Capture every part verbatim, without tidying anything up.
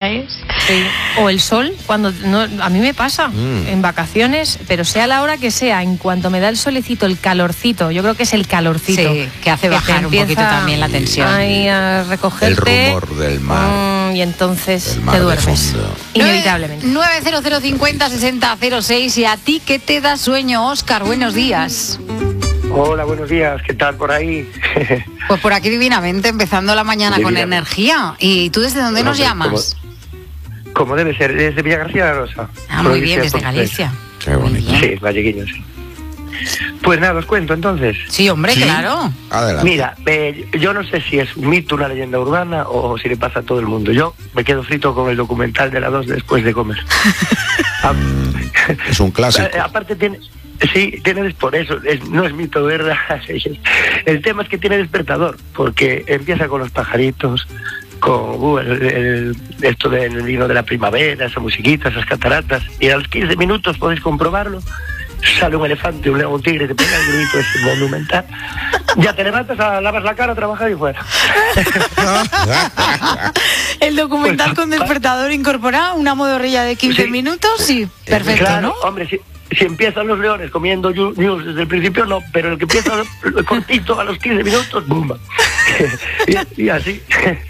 ¿sabes? Sí. O el sol, cuando no, a mí me pasa mm. en vacaciones, pero sea la hora que sea, en cuanto me da el solecito, el calorcito, yo creo que es el calorcito. Sí, que hace bajar un poquito también la tensión. Ahí a recogerte. El rumor del mar. Mmm, y entonces te duermes. Inevitablemente. nueve cero cero cincuenta sesenta cero seis. ¿Y a ti qué te da sueño, Óscar? Buenos días. Hola, buenos días. ¿Qué tal por ahí? Pues por aquí divinamente, empezando la mañana con energía. ¿Y tú desde dónde no, nos llamas? Como, como debe ser, desde Villagarcía de la Rosa. Ah, muy bien, desde Galicia. Qué bonito. Sí, galleguiño, sí. Pues nada, os cuento entonces. Sí, hombre, ¿sí? Claro. Adelante. Mira, eh, yo no sé si es un mito, una leyenda urbana o si le pasa a todo el mundo. Yo me quedo frito con el documental de la dos después de comer. Es un clásico. Eh, aparte tiene... Sí, tiene por eso, es, no es mito, ¿verdad? El tema es que tiene despertador, porque empieza con los pajaritos, con uh, el, el, esto del vino de la primavera, esa musiquita, esas cataratas, y a los quince minutos podéis comprobarlo, sale un elefante, un león, un tigre, te pega el grito ese monumental, ya te levantas a lavar la cara, a trabajar y fuera. El documental con despertador incorporado, una modorrilla de quince sí. minutos y perfecto, claro, ¿no? Hombre, sí. Si empiezan los leones comiendo news desde el principio, no, pero el que empieza cortito a los quince minutos, ¡bumba! y, y así.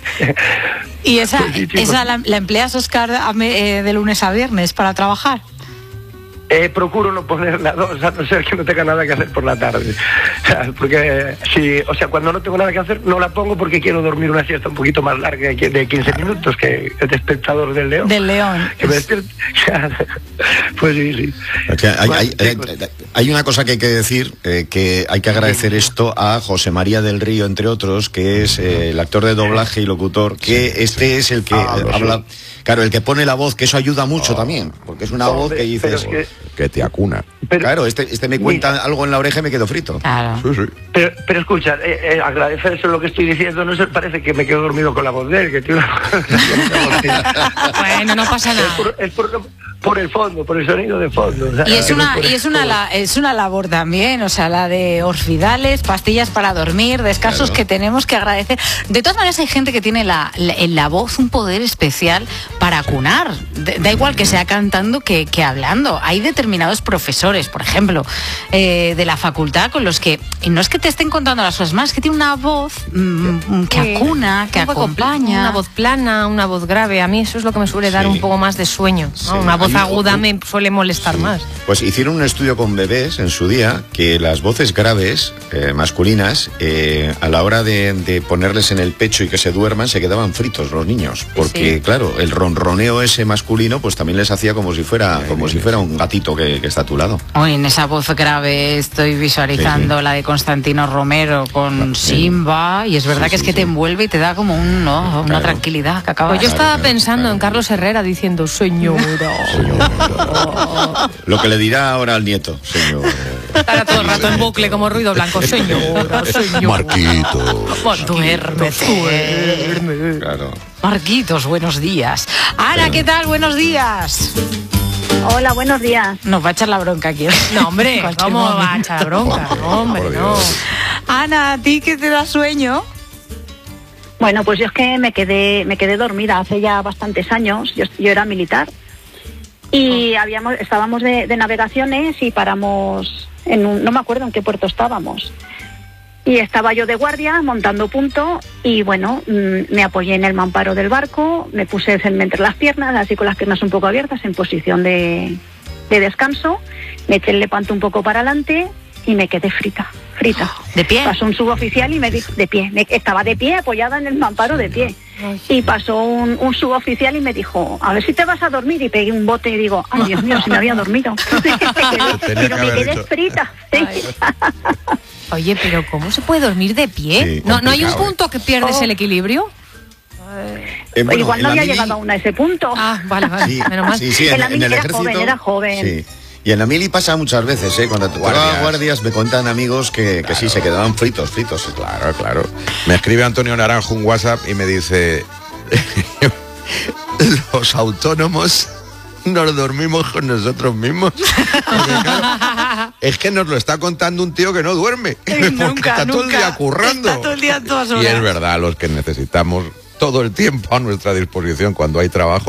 ¿Y esa, pues sí, esa la, la empleas, Óscar, eh, de lunes a viernes para trabajar? Eh, procuro no ponerla dos, a no ser que no tenga nada que hacer por la tarde. O sea, porque, sí, o sea, cuando no tengo nada que hacer, no la pongo porque quiero dormir una siesta un poquito más larga de quince minutos que el despertador del león. Del león. Que me despierte. Pues sí, sí. O sea, hay, hay, hay, hay una cosa que hay que decir, eh, que hay que agradecer esto a José María del Río, entre otros, que es eh, el actor de doblaje y locutor, que sí, este sí. es el que ah, eh, habla... Claro, el que pone la voz, que eso ayuda mucho oh. también, porque es una Hombre, voz que dices que, que te acuna. Pero, claro, este, este me cuenta mira, algo en la oreja y me quedo frito. Claro. Sí, sí. Pero, pero escucha, eh, eh, agradecer eso lo que estoy diciendo, no se parece que me quedo dormido con la voz de él, que tiene una... Bueno, no pasa nada. Es por, es por, por el fondo, por el sonido de fondo. O sea, y es una, y es una, la, es una labor también, o sea, la de orfidales, pastillas para dormir, descansos claro. que tenemos que agradecer. De todas maneras hay gente que tiene la, la, en la voz un poder especial para acunar. Da igual que sea cantando que, que hablando. Hay determinados profesores, por ejemplo, eh, de la facultad con los que, y no es que te estén contando las cosas más, es que tiene una voz mmm, que sí. acuna, que un acompaña. Una voz plana, una voz grave. A mí eso es lo que me suele dar sí. un poco más de sueño, ¿no? Sí. Una voz aguda me suele molestar sí. más. Pues hicieron un estudio con bebés en su día que las voces graves, eh, masculinas, eh, a la hora de, de ponerles en el pecho y que se duerman, se quedaban fritos los niños. Porque, sí. claro, el ronroneo ese masculino, pues también les hacía como si fuera, sí, como sí, si fuera un gatito que, que está a tu lado. Hoy en esa voz grave estoy visualizando sí, sí. la de Constantino Romero con sí. Simba, y es verdad sí, que es que sí, te envuelve y te da como un, ¿no? una claro. tranquilidad que acaba. Pues yo estaba claro, pensando claro. en Carlos Herrera diciendo, señora. Señora. Lo que le dirá ahora al nieto, señor. Estará todo el rato en bucle como ruido blanco, señora, señora. Marquitos. Duérmete. Duerme. Claro. Marquitos, buenos días. Ana, ¿qué tal? Buenos días. Hola, buenos días. Nos va a echar la bronca aquí. No, hombre, ¿cómo momento. va a echar la bronca? No, hombre, no. Ana, ¿a ti qué te da sueño? Bueno, pues yo es que me quedé me quedé dormida hace ya bastantes años. Yo, yo era militar y oh. habíamos estábamos de, de navegaciones y paramos en un, no me acuerdo en qué puerto estábamos. Y estaba yo de guardia montando punto y bueno, mmm, me apoyé en el mamparo del barco, me puse entre las piernas, así con las piernas un poco abiertas en posición de, de descanso, me eché el lepanto un poco para adelante y me quedé frita, frita. ¿De pie? Pasó un suboficial y me dijo, de pie, me, estaba de pie, apoyada en el mamparo de pie. Y pasó un, un suboficial y me dijo, a ver si te vas a dormir, y pegué un bote y digo, ay Dios mío, se me había dormido. Pero me quedé dicho. frita. Sí. Oye, pero ¿cómo se puede dormir de pie? Sí, ¿No, ¿No hay un punto que pierdes oh. el equilibrio? Eh, bueno, Igual no había mili... llegado aún a ese punto. Ah, vale, vale, sí, menos mal. Sí, sí, en, en la en mili el era ejército, joven, era joven. Sí. Y en la mili pasa muchas veces, ¿eh? Cuando te guardias. guardias me cuentan amigos que, que claro. sí, se quedaban fritos, fritos. Claro, claro. Me escribe Antonio Naranjo un WhatsApp y me dice, los autónomos nos dormimos con nosotros mismos. Porque, claro, es que nos lo está contando un tío que no duerme. Nunca, porque está nunca. todo el día currando. Está todo el día a todas horas. Y es verdad, los que necesitamos todo el tiempo a nuestra disposición cuando hay trabajo.